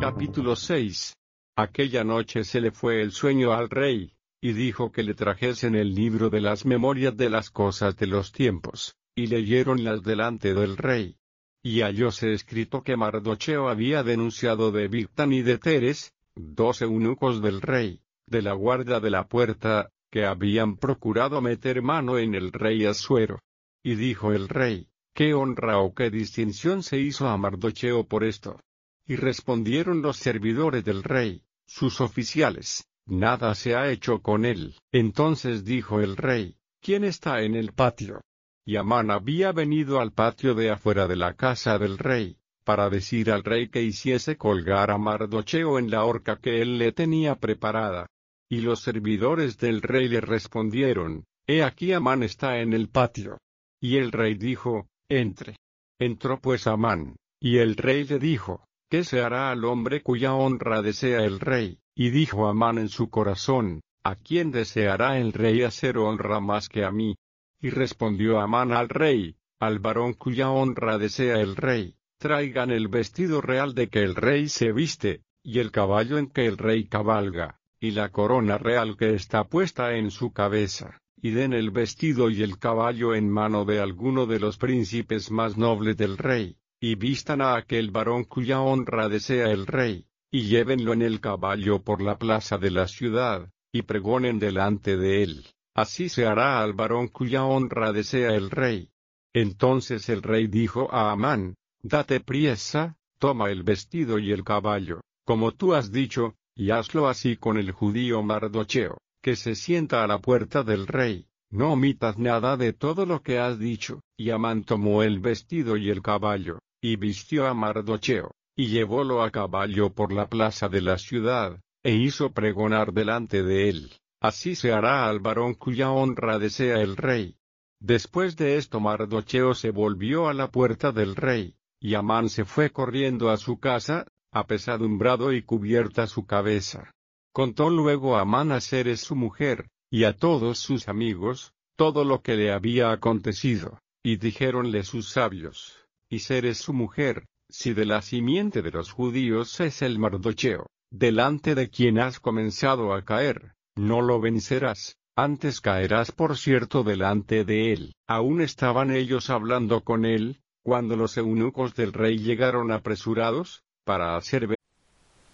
Capítulo 6. Aquella noche se le fue el sueño al rey, y dijo que le trajesen el libro de las memorias de las cosas de los tiempos, y leyeronlas delante del rey. Y hallóse escrito que Mardocheo había denunciado de Bigtán y de Teres, 2 eunucos del rey, de la guarda de la puerta, que habían procurado meter mano en el rey Asuero. Y dijo el rey: ¿Qué honra o qué distinción se hizo a Mardocheo por esto? Y respondieron los servidores del rey, sus oficiales: nada se ha hecho con él. Entonces dijo el rey: ¿Quién está en el patio? Y Amán había venido al patio de afuera de la casa del rey, para decir al rey que hiciese colgar a Mardocheo en la horca que él le tenía preparada. Y los servidores del rey le respondieron: He aquí Amán está en el patio. Y el rey dijo: Entre. Entró pues Amán, y el rey le dijo: ¿Qué se hará al hombre cuya honra desea el rey? Y dijo Amán en su corazón: ¿A quién deseará el rey hacer honra más que a mí? Y respondió Amán al rey: Al varón cuya honra desea el rey, traigan el vestido real de que el rey se viste, y el caballo en que el rey cabalga, y la corona real que está puesta en su cabeza, y den el vestido y el caballo en mano de alguno de los príncipes más nobles del rey, y vistan a aquel varón cuya honra desea el rey, y llévenlo en el caballo por la plaza de la ciudad, y pregonen delante de él: Así se hará al varón cuya honra desea el rey. Entonces el rey dijo a Amán: Date priesa, toma el vestido y el caballo, como tú has dicho, y hazlo así con el judío Mardocheo, que se sienta a la puerta del rey. No omitas nada de todo lo que has dicho. Y Amán tomó el vestido y el caballo, y vistió a Mardocheo, y llevólo a caballo por la plaza de la ciudad, e hizo pregonar delante de él: Así se hará al varón cuya honra desea el rey. Después de esto Mardocheo se volvió a la puerta del rey, y Amán se fue corriendo a su casa, apesadumbrado y cubierta su cabeza. Contó luego Amán a Zeres su mujer, y a todos sus amigos, todo lo que le había acontecido, y dijéronle sus sabios, y Zeres su mujer: Si de la simiente de los judíos es el Mardocheo, delante de quien has comenzado a caer, no lo vencerás, antes caerás por cierto delante de él. Aún estaban ellos hablando con él, cuando los eunucos del rey llegaron apresurados, para hacer